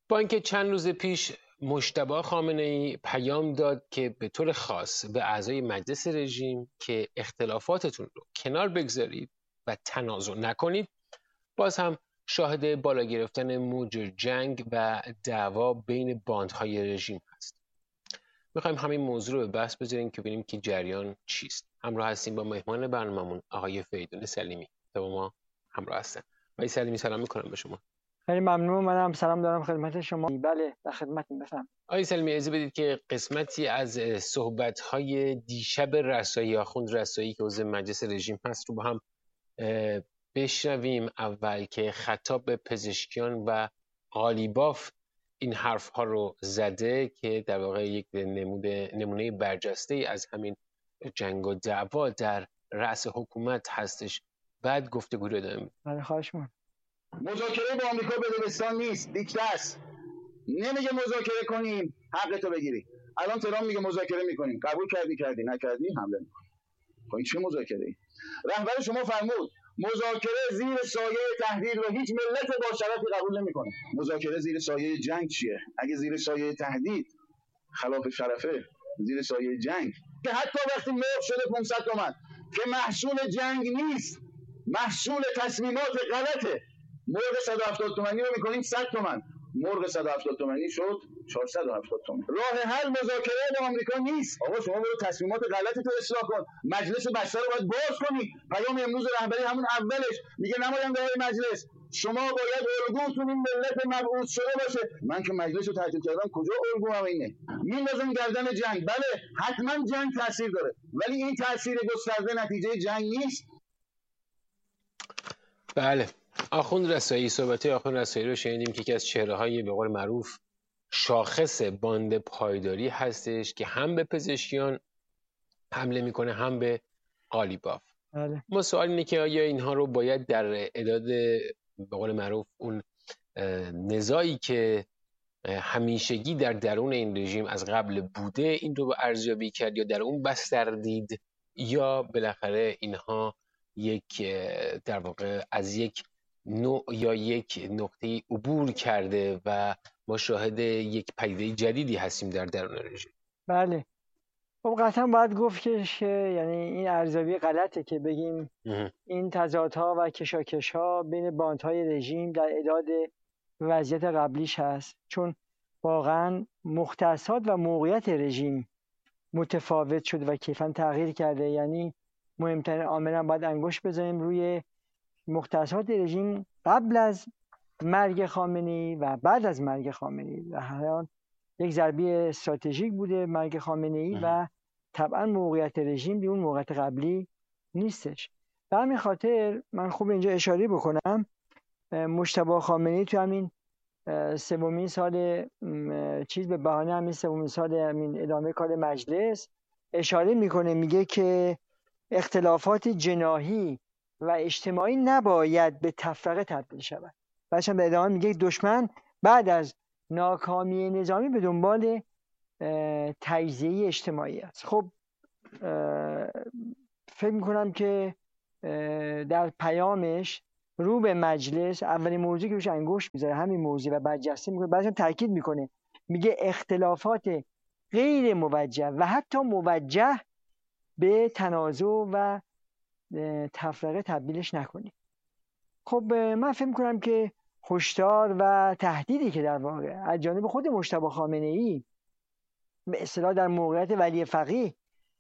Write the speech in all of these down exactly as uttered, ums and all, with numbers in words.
با اینکه چند روز پیش مجتبی خامنه‌ای پیام داد که به طور خاص به اعضای مجلس رژیم که اختلافاتتون رو کنار بگذارید و تنازع نکنید، باز هم شاهد بالا گرفتن موج جنگ و دعوا بین باندهای رژیم هست. میخوایم همین موضوع رو به بحث بذاریم که ببینیم که جریان چیست. همراه هستیم با مهمان برنامه‌مون آقای فریدون سلیمی که با ما همراه هستن. آقای سلیمی سلام میکنم به شما. خیلی ممنون. منم سلام دارم خدمت شما. بله در خدمتتون. بفرمایید. آقای سلیمی اجازه بدید که قسمتی از صحبت‌های دیشب رسایی آخوند رسایی که عضو مجلس رژیم هست رو با هم بشنویم. اول که خطاب به پزشکیان و قالیباف این حرف ها رو زده که در واقع یک نمونه نمونه برجسته ای از همین جنگ و دعوا در رأس حکومت هستش. بعد گفتگو رو ادامه. بله خواهش می‌کنم. مذاکره با آمریکا بدبستان نیست، دیکته است. نمیگه مذاکره کنیم حقتو بگیری. الان ترامپ میگه مذاکره میکنیم، قبول کردی کردی نکردی حمله میکنی. خب چه مذاکره‌ای؟ رهبر شما فرمود مذاکره زیر سایه تهدید و هیچ ملت با شرفی قبول نمیکنه. مذاکره زیر سایه جنگ چیه؟ اگه زیر سایه تهدید خلاف شرفه، زیر سایه جنگ که حتی وقتی مرغ شده پانصد تومن که محصول جنگ نیست، محصول تصمیمات غلطه. مرغ صد و هفتاد تومانی رو میکنیم صد تومن، مرغ صد و هفتاد تومانی شد چهارصد و هفتاد تومن. راه حل مذاکره با آمریکا نیست. آقا شما برو تصمیمات غلطت رو اصلاح کن، مجلس بسته رو باید باز کنی. پیام امروز رهبری همون اولش میگه نماینده‌های مجلس شما باید الگوتون این ملت مبعوث شده باشه. من که مجلس رو تعطیل کردم، کجا الگو هم اینه؟ میندازن گردن جنگ. بله حتما جنگ تاثیر داره، ولی این تاثیر گسترده نتیجه جنگ نیست. بله، آخوند رسایی، صحبت آخوند رسایی رو شنیدیم که یکی از چهره‌های به قول معروف شاخص باند پایداری هستش که هم به پزشکیان حمله میکنه هم به قالیباف. بله. ما سوال اینه که آیا اینها رو باید در اعداد به قول معروف اون نزاعی که همیشگی در درون این رژیم از قبل بوده این رو ارزیابی کرد یا در اون بستر دید، یا بالاخره اینها یک در واقع از یک نوع یا یک نقطه عبور کرده و ما شاهد یک پدیده جدیدی هستیم در درون رژیم؟ بله. خب قطعا باید گفت که یعنی این ارزیابی غلطه که بگیم این تضادها و کشاکش‌ها بین باندهای رژیم در اعداد وضعیت قبلیش هست، چون واقعا مختصات و موقعیت رژیم متفاوت شد و کیفاً تغییر کرده. یعنی مهمترین عامل هم باید انگشت بزنیم روی مختصات رژیم قبل از مرگ خامنه‌ای و بعد از مرگ خامنه‌ای. و هر حال یک ضربه استراتژیک بوده مرگ خامنه‌ای و طبعا موقعیت رژیم به اون موقعیت قبلی نیستش. به همین خاطر من خوب اینجا اشاره بکنم مجتبی خامنه‌ای تو همین سومین سال چیز به بهانه همین سومین سال همین ادامه کار مجلس اشاره میکنه، میگه که اختلافات جناحی و اجتماعی نباید به تفرقه تبدیل شود. بعدش به ادامه میگه دشمن بعد از ناکامی نظامی به دنبال تجزیه اجتماعی است. خب فکر میکنم که در پیامش رو به مجلس اولین موضوعی که روش انگشت میذاره همین موضوع و برجسته میکنه، بعدش هم تاکید میکنه، میگه اختلافات غیر موجه و حتی موجه به تنازع و تفرقه تبدیلش نکنید. خب من فکر میکنم که هشدار و تهدیدی که در واقع از جانب خود مجتبی خامنه‌ای به اصطلاح در موقعیت ولی فقیه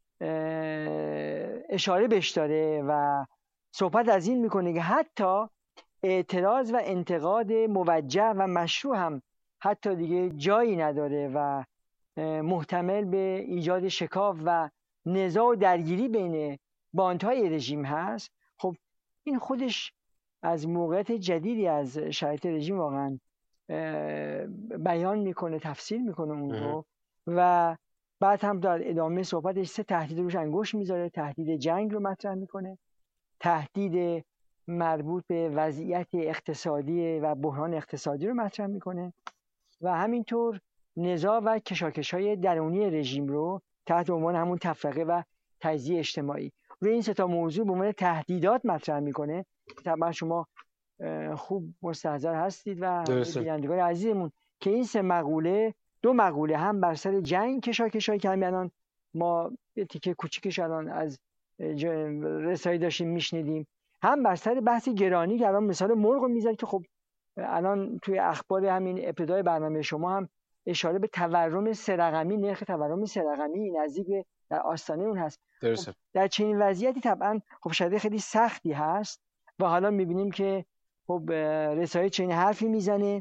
اشاره بهش داره و صحبت از این میکنه که حتی اعتراض و انتقاد موجه و مشروع هم حتی دیگه جایی نداره و محتمل به ایجاد شکاف و نزاع و درگیری بین باندهای رژیم هست. خب این خودش از موقعیت جدیدی از شرایط رژیم واقعا بیان میکنه، تفسیر میکنه اون رو و بعد هم در ادامه صحبتش سه تهدید روش انگشت میذاره. تهدید جنگ رو مطرح میکنه، تهدید مربوط به وضعیت اقتصادی و بحران اقتصادی رو مطرح میکنه و همینطور نزاع و کشاکش‌های درونی رژیم رو تحت عنوان همون تفرقه و تجزیه اجتماعی روی این سه تا موضوع به عنوان تهدیدات مطرح میکنه. طبعا شما خوب مستحضر هستید و بینندگان عزیزمون که این سه مقوله، دو مقوله هم بر سر جنگ کشاکشایی که همین الان ما یه تیکه کوچیکش الان از رسایی داشتیم میشنیدیم، هم بر سر بحث گرانی که الان مثال مرغ رو میزد که خب الان توی اخبار همین ابتدای برنامه شما هم اشاره به تورم سه رقمی، نرخ تورم سه رقمی نزدیک به در آستانه اون هست. خب در چنین وضعیتی طبعا خب شده خیلی سختی هست و حالا میبینیم که خب رسایی چنین حرفی میزنه.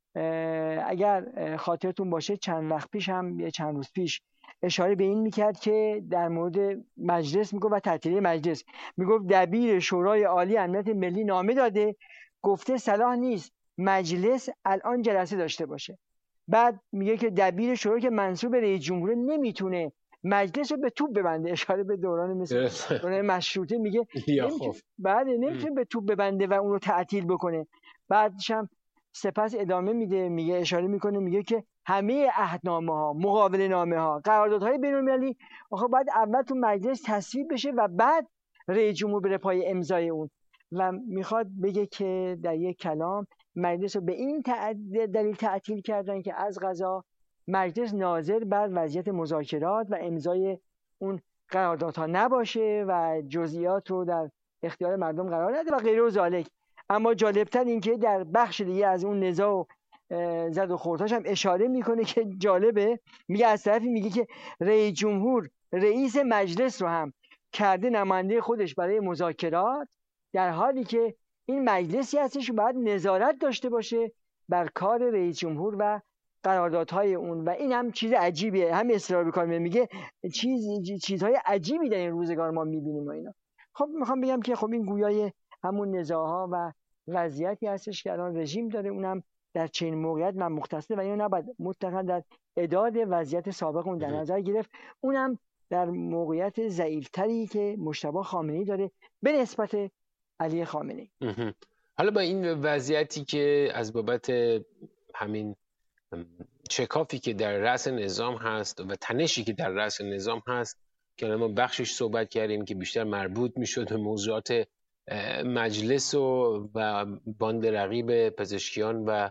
اگر خاطرتون باشه چند وقت پیش هم یه چند روز پیش اشاره به این میکرد که در مورد مجلس میگفت و تعطیلی مجلس، میگفت دبیر شورای عالی امنیت ملی نامه داده گفته صلاح نیست مجلس الان جلسه داشته باشه. بعد میگه که دبیر شورای که منصوب به رئیس جمهور نمیتونه مجلس رو به توپ ببنده، اشاره به دوران مثل دوران مشروطه، میگه نمیتونه بعد نمیتونه به توپ ببنده و اون رو تعطیل بکنه. بعدش هم سپس ادامه میده، میگه اشاره میکنه میگه که همه عهدنامه ها، مقابله نامه ها، قراردادهای بین المللی آخه باید اول تو مجلس تصویب بشه و بعد رئیس جمهور بره پای امضای اون. و میخواد بگه که در یک کلام مجلس رو به این دلیل تعطیل کردن که از قضا مجلس ناظر بر وضعیت مذاکرات و امضای اون قراردادها نباشه و جزئیات رو در اختیار مردم قرار نده و غیره و ذالک. اما جالبتر این که در بخش دیگه از اون نزاع و زد و خوردهاش هم اشاره میکنه که جالبه، میگه از طرفی میگه که رئیس جمهور رئیس مجلس رو هم کرده نماینده خودش برای مذاکرات، در حالی که این مجلسی هستش که باید نظارت داشته باشه بر کار رئیس جمهور و قراردادهای اون. و این هم چیز عجیبیه، هم اصرار میکنه میگه چیز چیزهای عجیبی در این روزگار ما میبینیم و اینا. خب میخوام بگم که خب این گویای همون نزاعها و وضعیتی هستش که الان رژیم داره، اونم در چنین موقعیت و مختصر و اینو نباید مطلقاً در اعداد وضعیت سابق اون در نظر گرفت، اونم در موقعیت ضعیف‌تری که مجتبی خامنه‌ای داره به نسبت علی خامنه‌ای. حالا با این وضعیتی که از بابت همین شکافی که در رأس نظام هست و تنشی که در رأس نظام هست که ما بخشش صحبت کردیم که بیشتر مربوط میشد به موضوعات مجلس و و باند رقیب پزشکیان و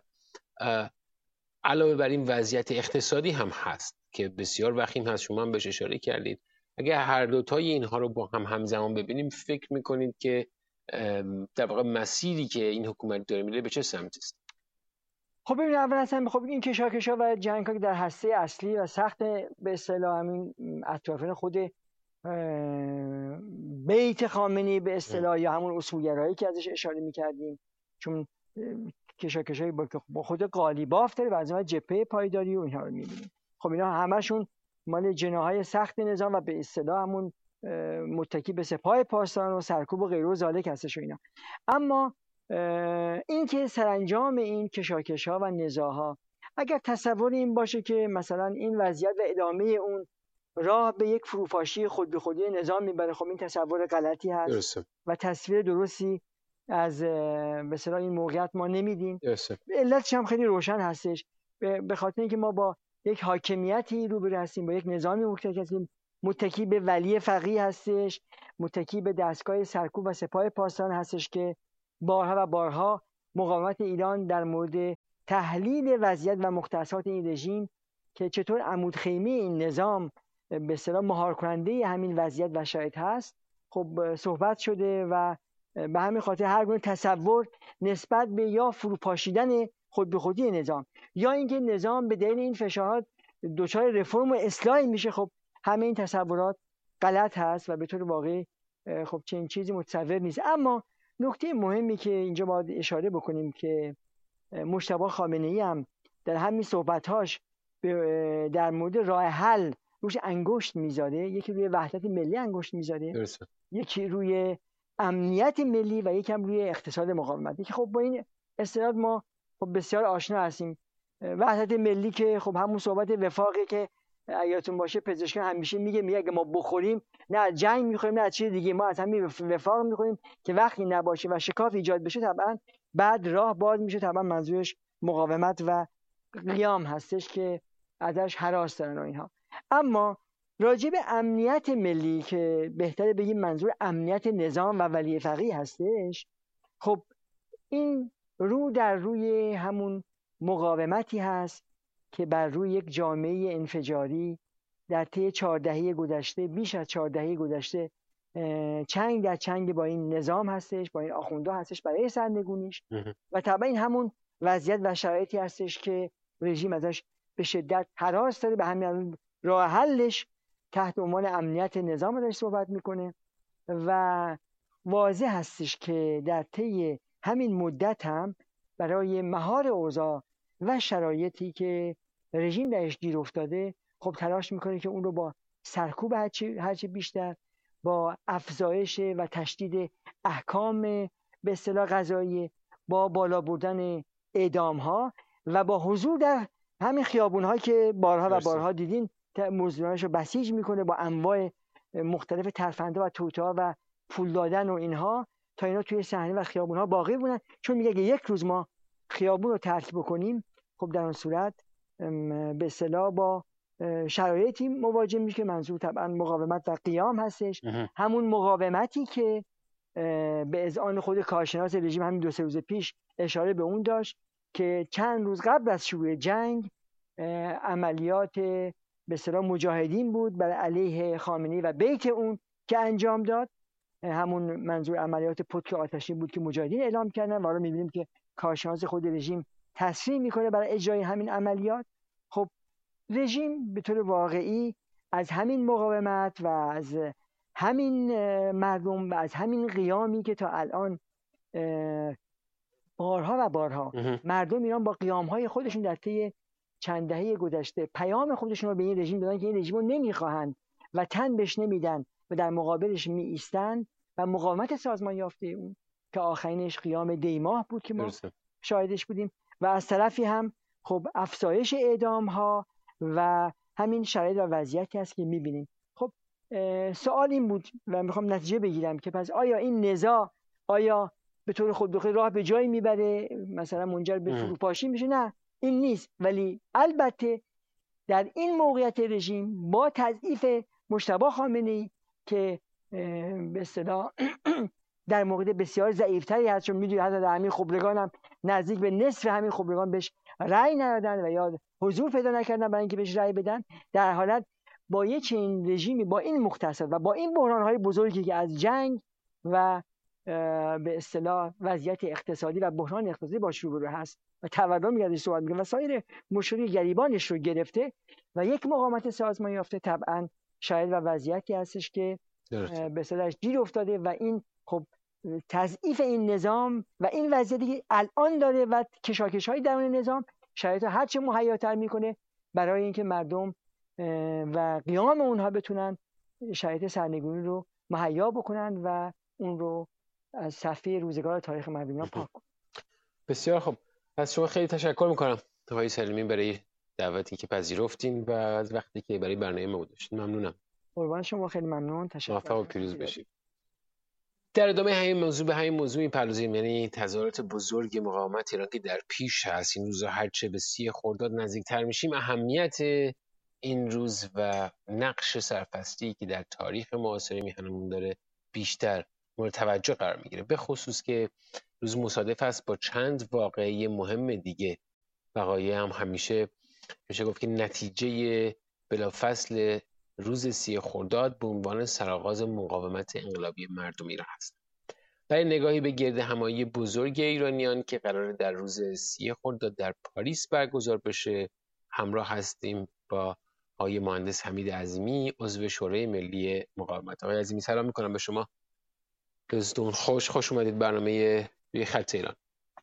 علاوه بر این وضعیت اقتصادی هم هست که بسیار وخیم هست، شما هم بهش اشاره کردید. اگر هر دوتای اینها رو با هم همزمان ببینیم فکر میکنید که در واقع مسیری که این حکومت داره میره به چه سمتی است؟ خب ببینید اول اصلا خب این کشاکشا و جنگ‌ها که در هسته اصلی و سخت به اصطلاح همین اطرافیان خود بیت خامنه‌ای به اصطلاح یا همون اصولگرایی که ازش اشاره می‌کردیم، چون کشاکشایی با خود قالیباف داره و از اون جبهه پایداری و اینها رو می‌بینیم. خب اینا همشون مال جناح‌های سخت نظام و به اصطلاح همون متکی به سپاه پاسداران و سرکوب و غیره و ذالک هستش و اینا. اما این که سرانجام این کشاکش‌ها و نزاع‌ها اگر تصور این باشه که مثلا این وضعیت و ادامه اون راه به یک فروپاشی خود به خودی نظام میبره، خب این تصور غلطی هست درسته. و تصویر درستی از به اصطلاح این موقعیت ما نمیدیم. علتش هم خیلی روشن هستش، به خاطر اینکه ما با یک حاکمیتی روبرو هستیم، با یک نظامی متکی هستیم، متکی به ولی فقیه هستش، متکی به دستگاه سرکوب و سپاه پاسداران هستش که بارها و بارها مقاومت ایران در مورد تحلیل وضعیت و مختصات این رژیم که چطور عمودخیمه این نظام به اصطلاح مهار کننده همین وضعیت و شرایط هست خب صحبت شده و به همین خاطر هر گونه تصور نسبت به یا فروپاشیدن خود به خودی نظام یا اینکه نظام به دلیل این فشارات دچار رفرم و اصلاحی میشه، خب همه این تصورات غلط هست و به طور واقعی خب چنین چیزی متصور نیست. اما نکته مهمی که اینجا باید اشاره بکنیم که مجتبی خامنه‌ای هم در همین صحبت‌هاش در مورد راه حل روش انگشت میذاره، یکی روی وحدت ملی انگشت میذاره، یکی روی امنیت ملی و یکی هم روی اقتصاد مقاومت، که خب با این اصطلاحات ما خب بسیار آشنا هستیم. وحدت ملی که خب همون صحبت وفاقی که یادتون باشه پزشکان همیشه میگه میگه اگه ما بخوریم نه از جنگ میخوریم نه از چیز دیگه، ما از همین وفاق میخوریم که وقتی نباشه و شکاف ایجاد بشه طبعا بعد راه باز میشه، طبعا منظورش مقاومت و قیام هستش که ازش هراس دارن و اینها. اما راجع به امنیت ملی که بهتره بگیم منظور امنیت نظام و ولی فقیه هستش، خب این رو در روی همون مقاومتی هست که بر روی یک جامعه انفجاری در طی چهار دهه گذشته، بیش از چهار دهه گذشته چنگ در چنگ با این نظام هستش، با این آخوندا هستش برای سرنگونیش و طبعا این همون وضعیت و شرایطی هستش که رژیم ازش به شدت هراس داره. به همین راه حلش تحت عنوان امنیت نظام ازش صحبت میکنه و واضح هستش که در طی همین مدت هم برای مهار اوضاع و شرایطی که رژیم درش گیر افتاده خب تلاش میکنه که اون رو با سرکوب هرچی هرچی بیشتر، با افزایش و تشدید احکام به اصطلاح قضایی، با بالا بردن اعدام ها و با حضور در همین خیابون ها که بارها و بارها دیدین مزدورانش رو بسیج میکنه با انواع مختلف ترفنده و توطئه و پول دادن و اینها تا اینا توی صحنه و خیابون ها باقی بودن، چون میگه که یک روز ما خیابون رو ترک بکنیم خب در اون صورت به اصطلاح با شرایطی مواجه میشه که منظور طبعا مقاومت و قیام هستش. همون مقاومتی که به اذعان خود کارشناس رژیم همین دو سه روز پیش اشاره به اون داشت که چند روز قبل از شروع جنگ عملیات به اصطلاح مجاهدین بود برای علیه خامنه‌ای و بیت اون که انجام داد. همون منظور عملیات پتک آتشین بود که مجاهدین اعلام کردن و الان می‌بینیم که کارشناس خود رژیم تصریح میکنه برای اجرای همین عملیات. خب رژیم به طور واقعی از همین مقاومت و از همین مردم و از همین قیامی که تا الان بارها و بارها مردم ایران با قیام‌های خودشون در طی چند دهه گذشته پیام خودشون رو به این رژیم دادن که این رژیم رو نمیخواهند و تن بهش نمیدن و در مقابلش می ایستن و مقاومت سازمان یافته اون که آخرینش قیام دیماه بود که ما درسته. شاهدش بودیم و از طرفی هم خب افزایش اعدام ها و همین شرایط و وضعیتی هست که میبینیم. خب سوال این بود و میخوام نتیجه بگیرم که پس آیا این نزاع آیا به طور خود بخود راه به جایی میبره، مثلا منجر به فروپاشی میشه؟ نه، این نیست. ولی البته در این موقعیت رژیم با تضعیف مجتبی خامنه‌ای که به اصطلاح در موقع بسیار ضعیفتری هست، چون میدونید حتی در همین خبرگان هم نزدیک به نصف همین خبرگان بهش رأی ندادن و یا حضور پیدا نکردن برای اینکه بهش رأی بدن، در حالت با یک چنین رژیمی با این مختصات و با این بحران‌های بزرگی که از جنگ و به اصطلاح وضعیت اقتصادی و بحران اقتصادی باش روبرو هست و تورم میاد صحبت می‌کنه و سایر مشکل گریبانش رو گرفته و یک مقاومت سازمان یافته، طبعا شاید و وضعیتی هستش که به اصطلاح گیر افتاده و این خب تضعیف این نظام و این وضعیتی که الان داره و کشاکش‌های درون نظام شاید هر چه مهیاتر میکنه برای اینکه مردم و قیام اونها بتونن شاید سرنگونی رو مهیا بکنن و اون رو از صفحه روزگار تاریخ مردم پاک کنن. بسیار خوب، از شما خیلی تشکر میکنم آقای سلیمی برای دعوتی که پذیرفتین و از وقتی که برای برنامه ما گذاشتین. ممنونم. قربان شما، خیلی ممنون. تشکر. موفق و پیروز باشید. در ادامه همین موضوع به همین موضوع می‌پردازیم، یعنی تظاهرات بزرگ مقاومت ایران که در پیش هست. این روزها هرچه به سی خرداد نزدیکتر میشیم اهمیت این روز و نقش سرپرستی که در تاریخ معاصر میهنمون داره بیشتر مورد توجه قرار میگیره، به خصوص که روز مصادف است با چند واقعه مهم دیگه. وقایع هم همیشه میشه گفت که نتیجه بلافاصل روز سی خرداد به عنوان سرآغاز مقاومت انقلابی مردم ایران هست. برای نگاهی به گرد همایی بزرگ ایرانیان که قرار در روز سی خرداد در پاریس برگزار بشه همراه هستیم با آقای مهندس حمید عظیمی، عضو شورای ملی مقاومت. آقای عظیمی سلام میکنم به شما. روزتون خوش، خوش اومدید برنامه روی خط ایران.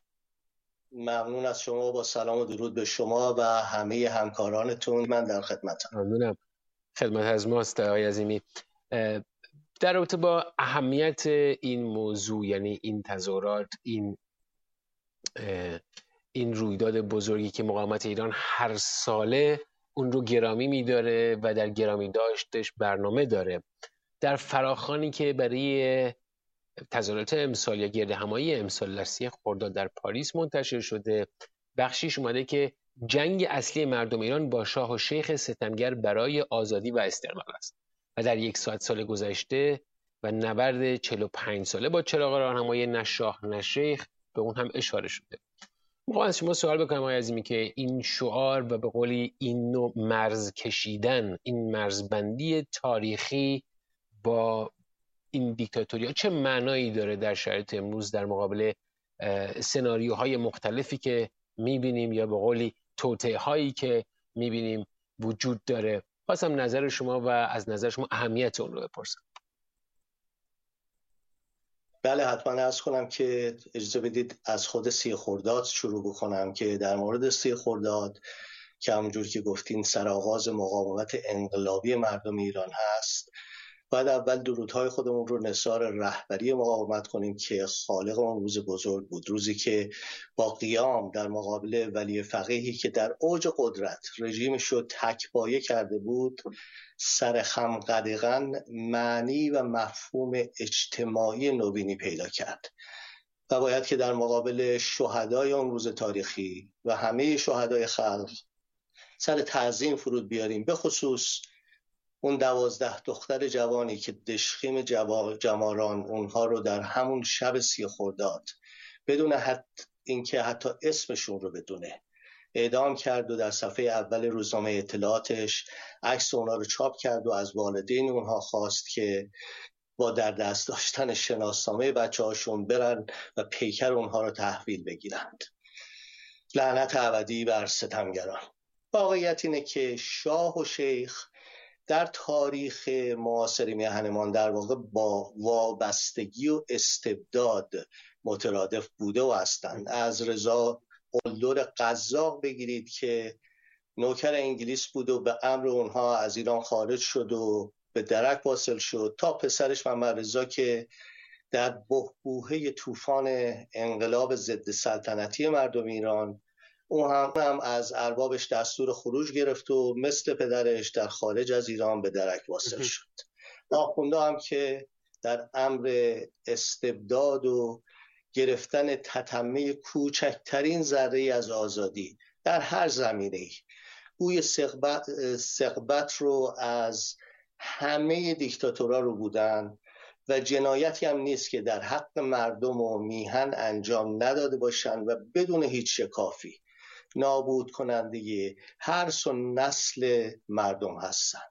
ممنون از شما، با سلام و درود به شما و همه همکارانتون. من در خدمتم. ممنونم. خدمت از ماست آقای عظیمی. در رابطه با اهمیت این موضوع، یعنی این تظاهرات، این این رویداد بزرگی که مقاومت ایران هر ساله اون رو گرامی می‌داره و در گرامی داشتش برنامه داره، در فراخوانی که برای تظاهرات امسال یا گرد همایی امسال در سی خرداد در پاریس منتشر شده، بخشیش اومده که جنگ اصلی مردم ایران با شاه و شیخ ستمگر برای آزادی و استقلال است و در یک ساعت سال گذشته و نبرد چهل و پنج ساله با چراغ راهنمایی نه شاه نه شیخ به اون هم اشاره شده. میخوام از شما سوال بکنم آقای عظیمی که این شعار و به قولی این نوع مرز کشیدن، این مرزبندی تاریخی با این دیکتاتوری چه معنایی داره در شرایط امروز در مقابل سناریوهای مختلفی که میبینیم یا به قولی توطئه هایی که میبینیم وجود داره؟ خواستم نظر شما و از نظر شما اهمیت اون رو بپرسم. بله حتما عرض کنم که اجازه بدید از خود سی خرداد شروع بکنم که در مورد سی خرداد که همونجور که گفتین سرآغاز مقاومت انقلابی مردم ایران هست، باید اول درودهای خودمون رو نثار رهبری مقاومت کنیم که خالق اون روز بزرگ بود، روزی که با قیام در مقابل ولی فقیهی که در اوج قدرت رژیمش رو تک‌پایه کرده بود، سر خم قدغن معنی و مفهوم اجتماعی نوینی پیدا کرد و باید که در مقابل شهدای اون روز تاریخی و همه شهدای خلق سر تعظیم فرود بیاریم، به خصوص اون دوازده دختر جوانی که دشخیم جماران اونها رو در همون شب سی خرداد بدون حتی اینکه حتی اسمشون رو بدونه اعدام کرد و در صفحه اول روزنامه اطلاعاتش عکس اونها رو چاپ کرد و از والدین اونها خواست که با در دست داشتن شناسنامه بچه هاشون برن و پیکر اونها رو تحویل بگیرند. لعنت ابدی بر ستمگران. واقعیت اینه که شاه و شیخ در تاریخ معاصر میهنمان در واقع با وابستگی و استبداد مترادف بوده و هستند. از رضا قلدر قزاق بگیرید که نوکر انگلیس بود و به امر اونها از ایران خارج شد و به درک واصل شد، تا پسرش محمد رضا که در بحبوحه طوفان انقلاب ضد سلطنتی مردم ایران اون هم, هم از اربابش دستور خروج گرفت و مثل پدرش در خارج از ایران به درک واصل شد. آخونده هم که در امر استبداد و گرفتن تتمه کوچکترین ذره از آزادی در هر زمینه‌ای بوی ثقبت, ثقبت رو از همه دیکتاتورها رو بودن و جنایتی هم نیست که در حق مردم و میهن انجام نداده باشن و بدون هیچ شکافی نابود کننده هر سو نسل مردم هستن.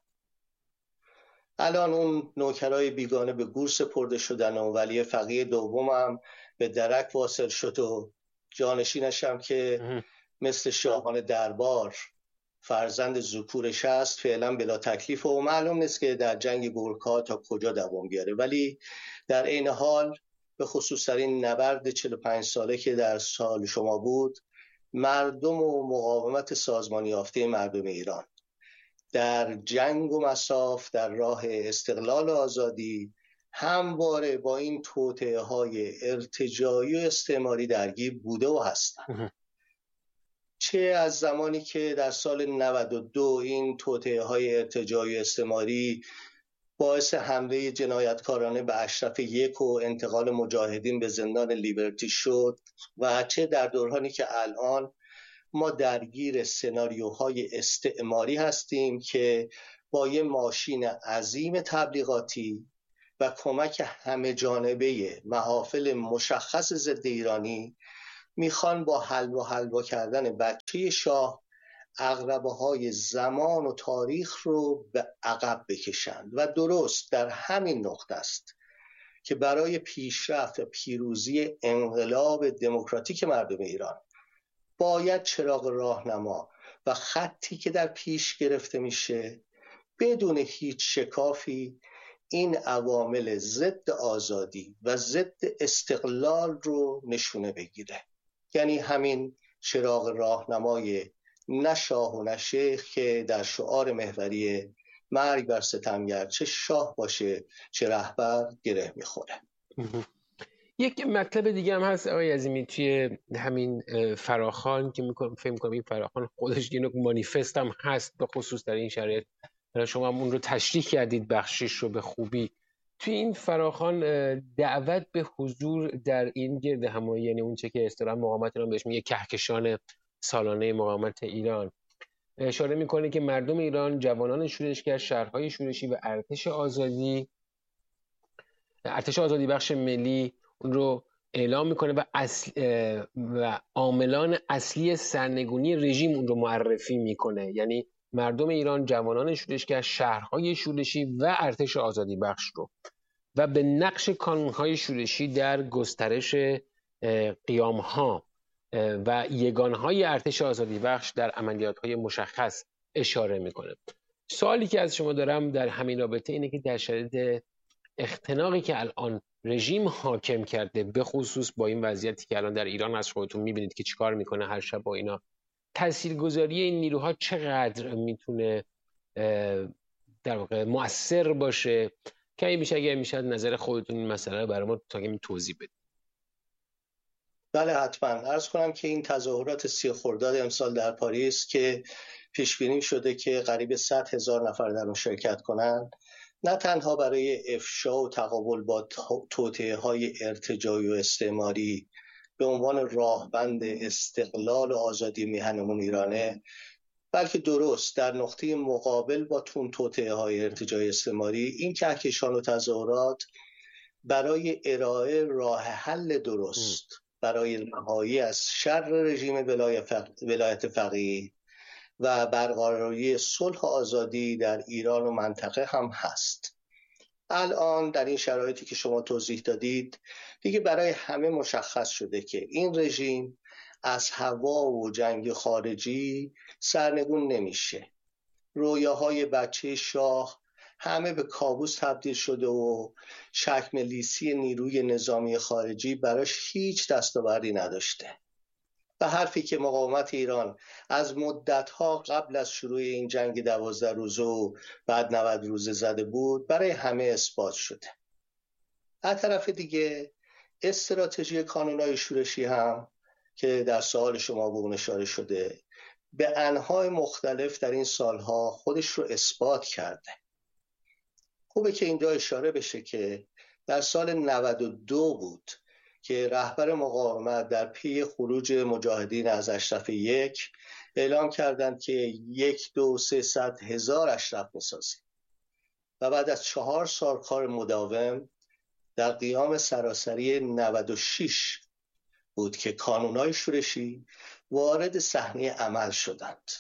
الان اون نوکرای بیگانه به گور سپرده شدن و ولی فقیه دوم هم به درک واصل شد و جانشینش هم که مثل شاهان دربار فرزند ذکورش هست فعلا بلا تکلیف و معلوم نیست که در جنگ گورکا تا کجا دوام بیاره، ولی در این حال به خصوص در این نبرد چهل و پنج ساله که در سال شما بود، مردم و مقاومت سازمانی یافته مردم ایران در جنگ و مصاف در راه استقلال و آزادی همواره با این توطئه های ارتجاعی و استعماری درگیر بوده و هستند. چه از زمانی که در سال نود و دو این توطئه های ارتجاعی و استعماری باعث حمله جنایتکارانه به اشرف یک و انتقال مجاهدین به زندان لیبرتی شد و چه در دورانی که الان ما درگیر سناریوهای استعماری هستیم که با یه ماشین عظیم تبلیغاتی و کمک همه جانبه محافل مشخص ضد ایرانی میخوان با حلوا حلوا کردن بچه شاه عقربه های زمان و تاریخ رو به عقب بکشند و درست در همین نقطه است که برای پیشرفت و پیروزی انقلاب دموکراتیک مردم ایران باید چراغ راهنما و خطی که در پیش گرفته میشه بدون هیچ شکافی این عوامل ضد آزادی و ضد استقلال رو نشونه بگیره. یعنی همین چراغ راهنمای نه شاه و نه شیخ که در شعار محوری مرگ بر ستمگر چه شاه باشه چه رهبر گره میخوره. یک مطلب دیگه هم هست آقای عظیمی توی همین فراخوان که میکنم فهم کنم این فراخوان خودش یه نوع مانیفست هم هست به خصوص در این شرایط. شما هم اون رو تشریح کردید بخشش رو به خوبی. توی این فراخوان دعوت به حضور در این گرد همایی، یعنی اون چه که اصطلاحاً مقاومت ایران بهش میگه کهکشان سالانه مقاومت ایران، اشاره میکنه که مردم ایران، جوانان شورشگر، شهرهای شورشی و ارتش آزادی ارتش آزادی بخش ملی اون رو اعلام میکنه و اصل و عاملان اصلی سرنگونی رژیم اون رو معرفی میکنه. یعنی مردم ایران، جوانان شورشگر، شهرهای شورشی و ارتش آزادی بخش رو و به نقش کانونهای شورشی در گسترش قیامها و یگانهای ارتش آزادی بخش در عملیاتهای مشخص اشاره میکنه. سوالی که از شما دارم در همین رابطه اینه که در شرایط اختناقی که الان رژیم حاکم کرده، به خصوص با این وضعیتی که الان در ایران از خودتون میبینید که چیکار میکنه هر شب با اینا، تاثیرگذاری این نیروها چقدر میتونه در واقع مؤثر باشه؟ که این میشه اگر میشه نظر خودتون این مسئله رو برای ما تا کمی توضیح بدید. بله حتما. عرض کنم که این تظاهرات سی خرداد امسال در پاریس که پیش بینی شده که قریب صد هزار نفر در اون شرکت کنند، نه تنها برای افشا و تقابل با توطئه‌های ارتجاعی و استعماری به عنوان راهبند استقلال و آزادی میهنمون ایرانه، بلکه درست در نقطه مقابل با تون توطئه‌های ارتجاعی استعماری این کهکشان و تظاهرات برای ارائه راه حل درست برای رهایی از شر رژیم ولایت فقیه و برقراری صلح و آزادی در ایران و منطقه هم هست. الان در این شرایطی که شما توضیح دادید دیگه برای همه مشخص شده که این رژیم از هوا و جنگ خارجی سرنگون نمیشه. رویاهای بچه شاه همه به کابوس تبدیل شده و چکمه‌لیسی نیروی نظامی خارجی براش هیچ دستاوردی نداشته. و حرفی که مقاومت ایران از مدتها قبل از شروع این جنگ دوازده روزه و بعد نود روزه زده بود برای همه اثبات شده. از طرف دیگه استراتژی کانونهای شورشی هم که در سوال شما به اون اشاره شده به انواع مختلف در این سالها خودش رو اثبات کرده. خوبه که اینجا اشاره بشه که در سال نود و دو بود که رهبر مقاومت در پی خروج مجاهدین از اشرف یک اعلام کردند که یک دو سه صد هزار اشرف میسازیم و بعد از چهار سال کار مداوم در قیام سراسری نود و شش بود که کانونهای شورشی وارد صحنه عمل شدند.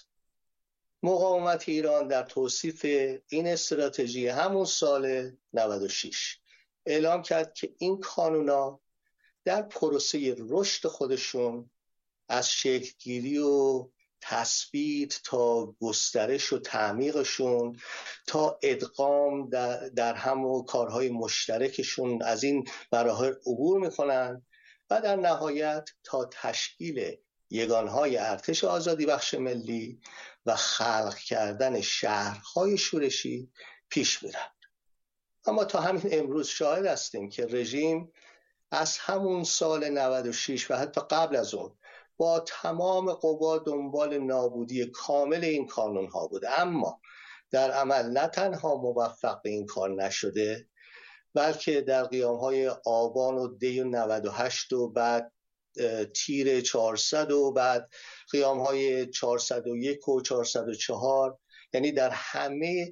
مقاومت ایران در توصیف این استراتژی همون سال نود و شش اعلام کرد که این کانونا در پروسه رشد خودشون از شکلگیری و تثبیت تا گسترش و تعمیقشون تا ادغام در, در هم و کارهای مشترکشون از این مراحل عبور میکنن و در نهایت تا تشکیل یگانهای ارتش آزادی بخش ملی و خلق کردن شهرهای شورشی پیش میرن. اما تا همین امروز شاهد هستیم که رژیم از همون سال نود و شش و حتی قبل از اون با تمام قوا دنبال نابودی کامل این کانونها بوده، اما در عمل نه تنها موفق به این کار نشده بلکه در قیامهای آبان و دی و نود و هشت و بعد تیر چهارصد و بعد قیامهای چهارصد و یک و چهارصد و چهار، یعنی در همه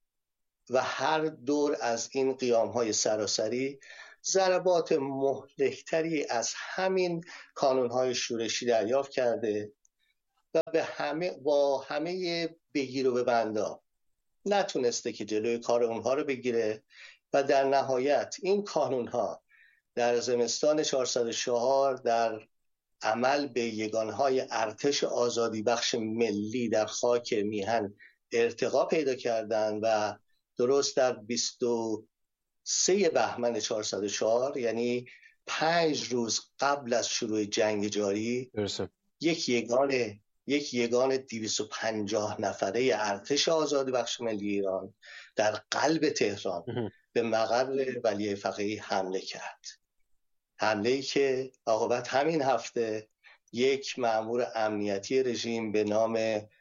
و هر دور از این قیامهای سراسری ضربات مهلکتری از همین کانونهای شورشی دریافت کرده و به همه با همه بگیر و ببندا نتونسته که جلوی کار اونها رو بگیره و در نهایت این کانونها در زمستان چهارصد و چهار در عمل به یگانهای ارتش آزادی بخش ملی در خاک میهن ارتقا پیدا کردند و درست در بیست و سه بهمن چهارصد و چهار، یعنی پنج روز قبل از شروع جنگ جاری، برسه. یک یگان یک یگان دویست و پنجاه نفره ارتش آزادی بخش ملی ایران در قلب تهران به مقر ولی فقیه حمله کرد. حمله‌ای که عاقبت همین هفته یک مأمور امنیتی رژیم به نام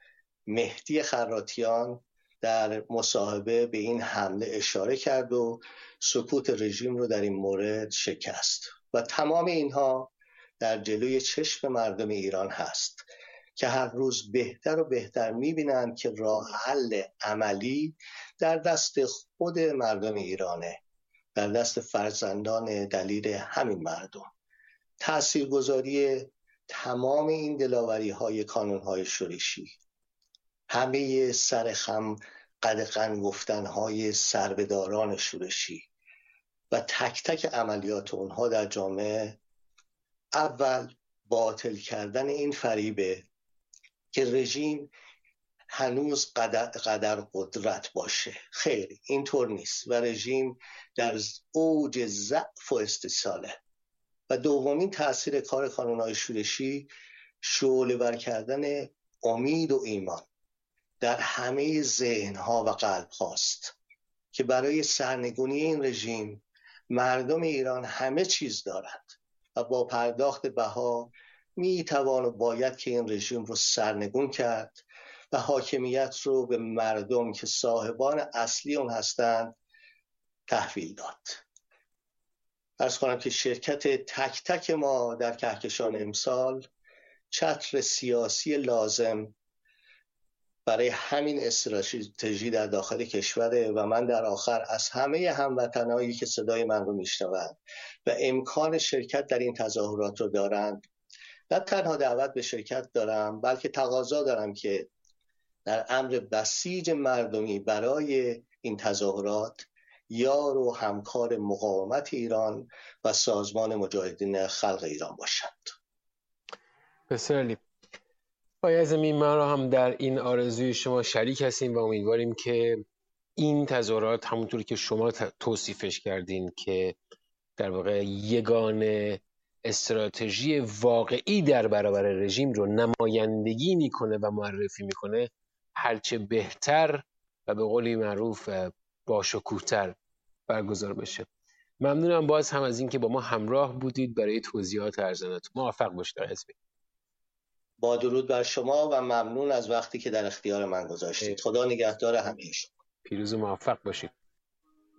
مهدی خراتیان در مصاحبه به این حمله اشاره کرد و سکوت رژیم رو در این مورد شکست. و تمام اینها در جلوی چشم مردم ایران هست که هر روز بهتر و بهتر می‌بینند که راه حل عملی در دست خود مردم ایرانه، در دست فرزندان دلیر همین مردم. تاثیرگذاری تمام این دلاوری های کانون های شورشی، همه سرخم قدغن گفتن های سربداران شورشی و تک تک عملیات اونها در جامعه، اول باطل کردن این فریبه که رژیم هنوز قدر, قدر قدرت باشه. خیر، اینطور نیست و رژیم در اوج ضعف و استیصاله. و دومین تأثیر کار کانون‌های شورشی شعله‌ور کردن امید و ایمان در همه ذهن‌ها و قلب هاست که برای سرنگونی این رژیم مردم ایران همه چیز دارند و با پرداخت بها می توان و باید که این رژیم رو سرنگون کرد و حاکمیت رو به مردم که صاحبان اصلی اون هستند تحویل داد. عرض کنم که شرکت تک تک ما در کهکشان امسال چتر سیاسی لازم برای همین استراتژی در داخل کشوره و من در آخر از همه هموطنایی که صدای من رو میشنوند و امکان شرکت در این تظاهرات رو دارند، نه تنها دعوت به شرکت دارم بلکه تقاضا دارم که در امر بسیج مردمی برای این تظاهرات یار و همکار مقاومت ایران و سازمان مجاهدین خلق ایران باشند. بسیار عالی. آقای اعظمی، ما را هم در این آرزوی شما شریک هستیم و امیدواریم که این تظاهرات همونطوری که شما توصیفش کردین که در واقع یگانه استراتژی واقعی در برابر رژیم رو نمایندگی میکنه و معرفی میکنه، هرچه بهتر و به قولی معروف باشکوه‌تر برگزار بشه. ممنونم باز هم از این که با ما همراه بودید برای توضیحات ارزنده‌تون. موفق باشید آقای اعظمی. با درود بر شما و ممنون از وقتی که در اختیار من گذاشتید. خدا نگهدار همه شما. پیروز و موفق باشید.